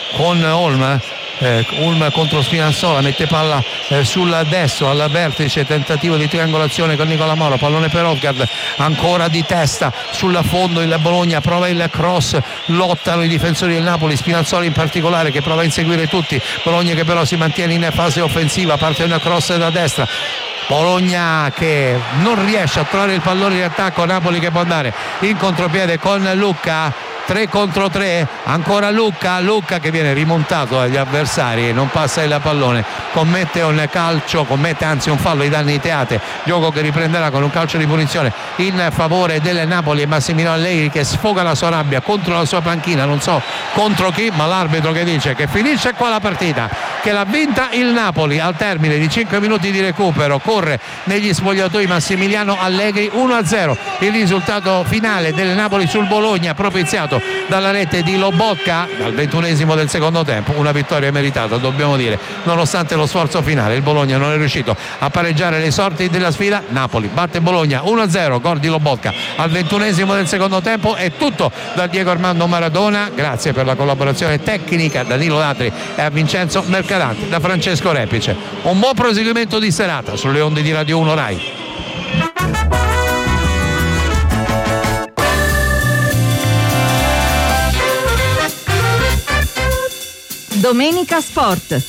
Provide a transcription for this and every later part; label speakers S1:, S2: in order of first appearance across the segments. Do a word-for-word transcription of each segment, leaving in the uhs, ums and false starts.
S1: con Olm. Eh, Ulm contro Spinazzola, mette palla eh, sul destro al vertice, tentativo di triangolazione con Nicola Moro, pallone per Odgaard, ancora di testa sul fondo il Bologna, prova il cross, lottano i difensori del Napoli, Spinazzola in particolare che prova a inseguire tutti, Bologna che però si mantiene in fase offensiva, parte un cross da destra, Bologna che non riesce a trovare il pallone di attacco, Napoli che può andare in contropiede con Lucca, tre contro tre, ancora Lucca, Lucca che viene rimontato dagli avversari e non passa il pallone, commette un calcio, commette anzi un fallo ai danni di Teate, gioco che riprenderà con un calcio di punizione in favore del Napoli e Massimiliano Allegri che sfoga la sua rabbia contro la sua panchina, non so contro chi, ma l'arbitro che dice che finisce qua la partita, che l'ha vinta il Napoli al termine di cinque minuti di recupero, corre negli spogliatoi Massimiliano Allegri, uno a zero il risultato finale del Napoli sul Bologna, propiziato dalla rete di Lobotka dal ventunesimo del secondo tempo, una vittoria meritata dobbiamo dire, nonostante lo sforzo finale il Bologna non è riuscito a pareggiare le sorti della sfida. Napoli batte Bologna uno a zero, gol di Lobotka al ventunesimo del secondo tempo. È tutto da Diego Armando Maradona, grazie per la collaborazione tecnica da Danilo Latri e a Vincenzo Mercadante, da Francesco Repice. Un buon proseguimento di serata sulle onde di Radio uno Rai.
S2: Domenica Sport.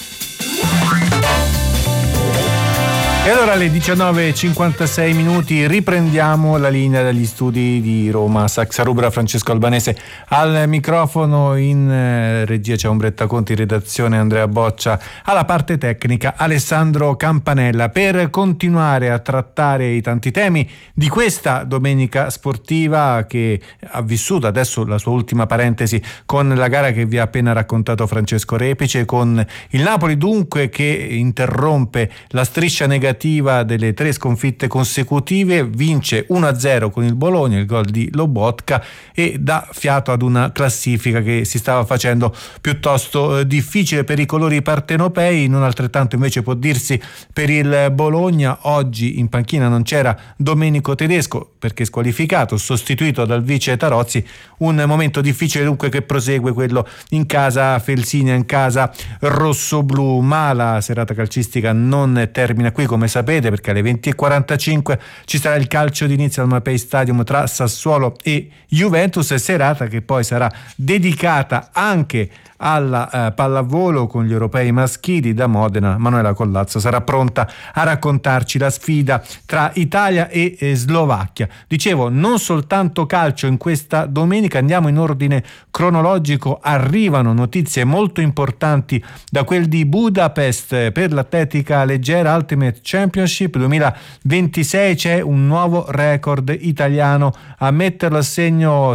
S3: E allora alle diciannove e cinquantasei minuti riprendiamo la linea dagli studi di Roma. Saxa Rubra, Francesco Albanese al microfono, in eh, regia c'è Ombretta Conti, redazione Andrea Boccia, alla parte tecnica Alessandro Campanella, per continuare a trattare i tanti temi di questa domenica sportiva che ha vissuto adesso la sua ultima parentesi con la gara che vi ha appena raccontato Francesco Repice, con il Napoli dunque che interrompe la striscia negativa delle tre sconfitte consecutive, vince uno a zero con il Bologna, il gol di Lobotka, e dà fiato ad una classifica che si stava facendo piuttosto eh, difficile per i colori partenopei. Non altrettanto invece può dirsi per il Bologna. Oggi in panchina non c'era Domenico Tedesco perché squalificato, sostituito dal vice Tarozzi. Un momento difficile dunque che prosegue quello in casa Felsinia, in casa rossoblu, ma la serata calcistica non termina qui come sapete, perché alle venti e quarantacinque ci sarà il calcio d'inizio al Mapei Stadium tra Sassuolo e Juventus, serata che poi sarà dedicata anche alla eh, pallavolo con gli europei maschili. Da Modena Manuela Collazzo sarà pronta a raccontarci la sfida tra Italia e eh, Slovacchia. Dicevo, non soltanto calcio in questa domenica, andiamo in ordine cronologico, arrivano notizie molto importanti da quel di Budapest per l'atletica leggera Ultimate Championship duemilaventisei. C'è un nuovo record italiano, a metterlo a segno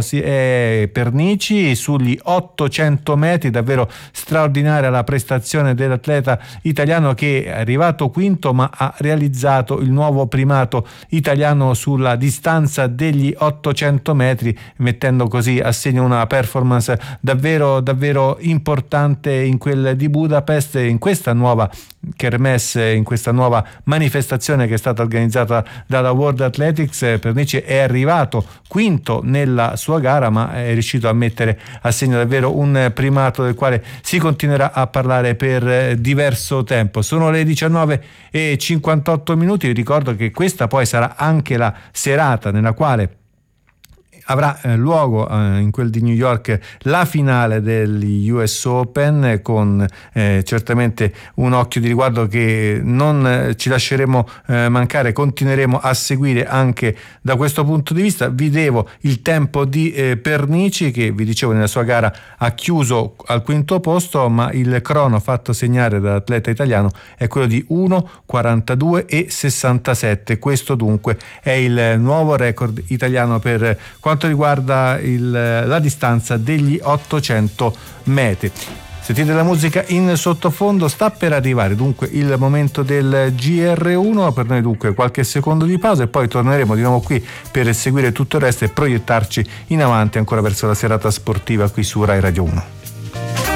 S3: è Pernici sugli ottocento metri. Davvero straordinaria la prestazione dell'atleta italiano che è arrivato quinto ma ha realizzato il nuovo primato italiano sulla distanza degli ottocento metri, mettendo così a segno una performance davvero davvero importante in quel di Budapest, in questa nuova kermesse, in questa nuova manifestazione che è stata organizzata dalla World Athletics. Pernici è arrivato quinto nella sua gara ma è riuscito a mettere a segno davvero un primato del quale si continuerà a parlare per diverso tempo. Sono le diciannove e cinquantotto minuti. Vi ricordo che questa poi sarà anche la serata nella quale avrà eh, luogo eh, in quel di New York la finale degli U S Open, con eh, certamente un occhio di riguardo che non eh, ci lasceremo eh, mancare, continueremo a seguire anche da questo punto di vista. Vi devo il tempo di eh, Pernici che, vi dicevo, nella sua gara ha chiuso al quinto posto, ma il crono fatto segnare dall'atleta italiano è quello di uno quarantadue e sessantasette. Questo dunque è il nuovo record italiano per quanto riguarda il, la distanza degli ottocento metri. Sentite la musica in sottofondo, sta per arrivare dunque il momento del G R uno, per noi dunque qualche secondo di pausa e poi torneremo di nuovo qui per seguire tutto il resto e proiettarci in avanti ancora verso la serata sportiva qui su Rai Radio uno.